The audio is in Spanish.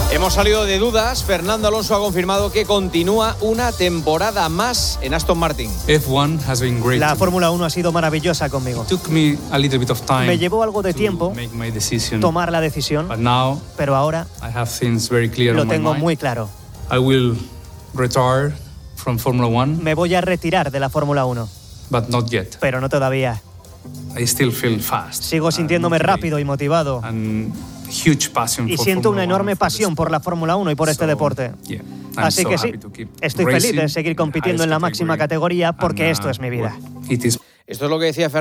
Hemos salido de dudas. Fernando Alonso ha confirmado que continúa una temporada más en Aston Martin. F1 has been great. La Fórmula 1 ha sido maravillosa conmigo. It took me a little bit of time. Me llevó algo de tiempo make my decision. tomar la decisión, But now pero ahora I have things very clear lo on my tengo mind. muy claro. I will retire from Formula 1, Me voy a retirar de la Fórmula 1, but not yet. pero no todavía. I still feel fast. Sigo sintiéndome rápido y motivado. And huge passion Y for siento Formula una enorme 1 for pasión this por la Fórmula 1 y por este So, deporte. yeah, I'm Así so que sí, happy to keep estoy feliz de racing seguir in the compitiendo en la highest máxima category. categoría porque And, esto es mi vida. it is Esto es lo que decía Fernando.